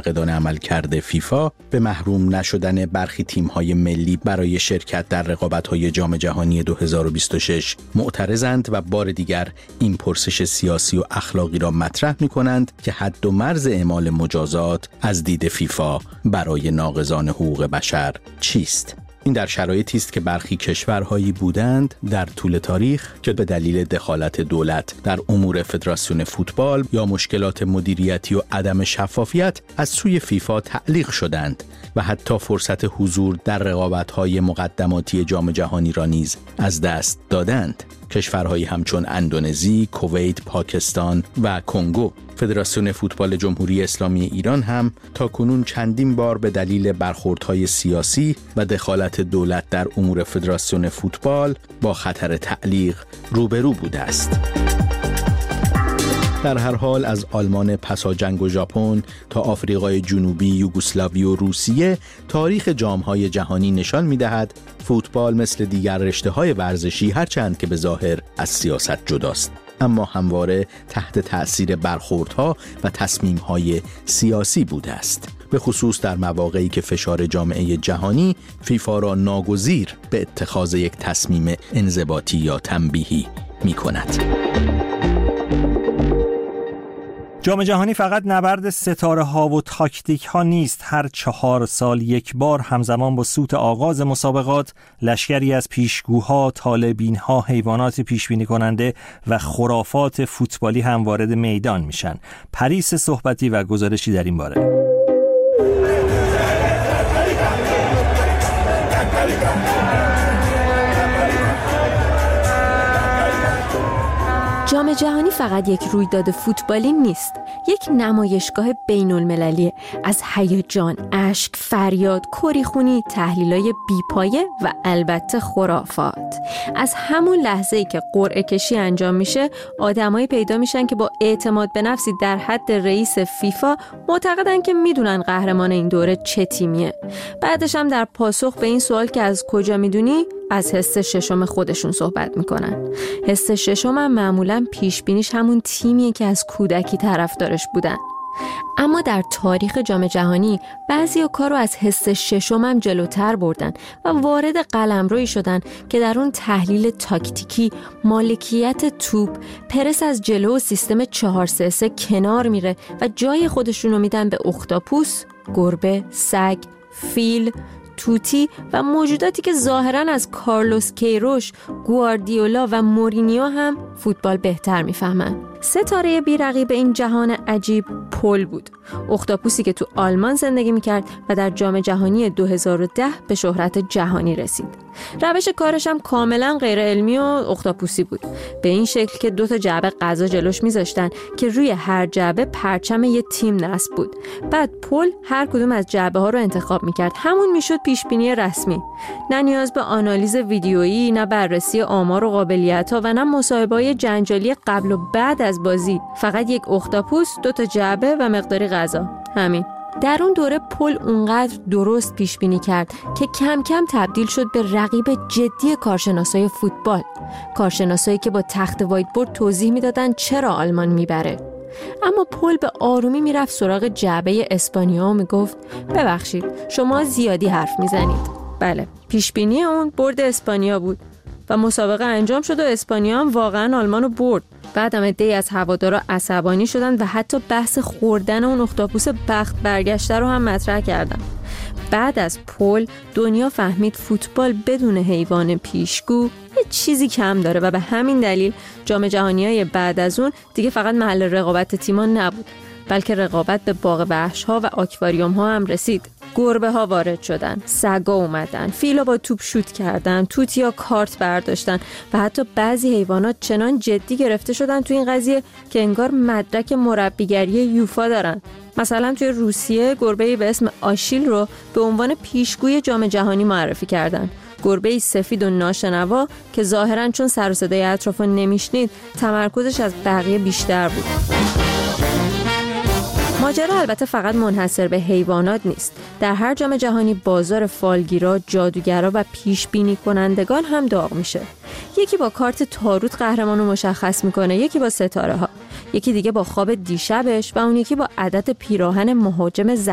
منتقدان عملکرد فیفا به محروم نشدن برخی تیم‌های ملی برای شرکت در رقابت‌های جام جهانی 2026 معترضند و بار دیگر این پرسش سیاسی و اخلاقی را مطرح می‌کنند که حد و مرز اعمال مجازات از دید فیفا برای ناقضان حقوق بشر چیست؟ این در شرایطی است که برخی کشورهایی بودند در طول تاریخ که به دلیل دخالت دولت در امور فدراسیون فوتبال یا مشکلات مدیریتی و عدم شفافیت از سوی فیفا تعلیق شدند و حتی فرصت حضور در رقابت‌های مقدماتی جام جهانی را نیز از دست دادند. کشورهایی همچون اندونزی، کویت، پاکستان و کنگو. فدراسیون فوتبال جمهوری اسلامی ایران هم تاکنون چندین بار به دلیل برخوردهای سیاسی و دخالت دولت در امور فدراسیون فوتبال با خطر تعلیق روبرو بوده است. در هر حال از آلمان پسا جنگ و ژاپن تا آفریقای جنوبی، یوگسلاوی و روسیه، تاریخ جام‌های جهانی نشان می‌دهد فوتبال مثل دیگر رشته‌های ورزشی هرچند که به ظاهر از سیاست جداست، اما همواره تحت تأثیر برخوردها و تصمیم‌های سیاسی بوده است، به خصوص در مواقعی که فشار جامعه جهانی فیفا را ناگزیر به اتخاذ یک تصمیم انضباطی یا تنبیهی می‌کند. جام جهانی فقط نبرد ستاره ها و تاکتیک ها نیست. هر 4 سال یک بار همزمان با سوت آغاز مسابقات لشکری از پیشگوها، طالبین ها، حیوانات پیشبینی کننده و خرافات فوتبالی هم وارد میدان میشن. پریس صحبتی و گزارشی در این باره. جام جهانی فقط یک رویداد فوتبالی نیست، یک نمایشگاه بین‌المللیه از هیجان، اشک، فریاد، کریخونی، تحلیلای بیپایه و البته خرافات. از همون لحظه‌ای که قرعه کشی انجام میشه، آدمایی پیدا میشن که با اعتماد به نفسی در حد رئیس فیفا معتقدن که میدونن قهرمان این دوره چه تیمیه. بعدش هم در پاسخ به این سوال که از کجا میدونی، از حس ششم خودشون صحبت میکنن. حس ششم هم معمولاً پیش بینیش همون تیمیه که از کودکی طرفدارش بودن. اما در تاریخ جام جهانی بعضیا کارو از حس ششم هم جلوتر بردن و وارد قلمرویی شدن که در اون تحلیل تاکتیکی، مالکیت توپ، پرس از جلو و سیستم 4-3-3 کنار میره و جای خودشونو میدن به اختاپوس، گربه، سگ، فیل، توتی و موجوداتی که ظاهراً از کارلوس کیروش، گواردیولا و مورینیو هم فوتبال بهتر میفهمن. ستاره بی‌رقیب این جهان عجیب پل بود، اختاپوسی که تو آلمان زندگی میکرد و در جام جهانی 2010 به شهرت جهانی رسید. روش کارش هم کاملا غیر علمی و اختاپوسی بود، به این شکل که 2 جعبه غذا جلوش میذاشتن که روی هر جعبه پرچم یه تیم نصب بود. بعد پل هر کدوم از جعبه ها رو انتخاب میکرد، همون میشد پیش بینی رسمی. نه نیاز به آنالیز ویدیویی، نه بررسی آمار و قابلیت‌ها و نه مصاحبه‌های جنجالی قبل و بعد از بازی. فقط یک اختاپوس، 2 جعبه و مقداری غذا، همین. در اون دوره پل اونقدر درست پیش بینی کرد که کم کم تبدیل شد به رقیب جدی کارشناسای فوتبال، کارشناسایی که با تخت وایت بورد توضیح میدادن چرا آلمان میبره. اما پل به آرومی میرفت سراغ جعبه اسپانیا و میگفت ببخشید شما زیادی حرف میزنید. بله، پیش بینی اون برد اسپانیا بود و مسابقه انجام شد و اسپانیا هم واقعا آلمانو برد. بعد هم عده‌ای از هوادارا عصبانی شدن و حتی بحث خوردن اون اختاپوس بخت برگشته رو هم مطرح کردن. بعد از پل دنیا فهمید فوتبال بدون حیوان پیشگو یه چیزی کم داره و به همین دلیل جام جهانی‌های بعد از اون دیگه فقط محل رقابت تیم‌ها نبود، بلکه رقابت به باغ وحش‌ها و آکواریوم‌ها هم رسید. گربه ها وارد شدن، سگا اومدن، فیلا با توپ شوت کردن، توتیا کارت برداشتن و حتی بعضی حیوانات چنان جدی گرفته شدن تو این قضیه که انگار مدرک مربیگری یوفا دارن. مثلا توی روسیه گربه‌ای به اسم آشیل رو به عنوان پیشگوی جام جهانی معرفی کردن. گربه‌ای سفید و ناشنوا که ظاهراً چون سر و صدای اطرافو نمیشنید تمرکزش از بقیه بیشتر بود. ماجرا البته فقط منحصر به حیوانات نیست. در هر جام جهانی بازار فالگیرا، جادوگرا و پیش بینی کنندگان هم داغ میشه. یکی با کارت تاروت قهرمانو مشخص میکنه، یکی با ستاره ها، یکی دیگه با خواب دیشبش و اون یکی با عدد پیراهن مهاجم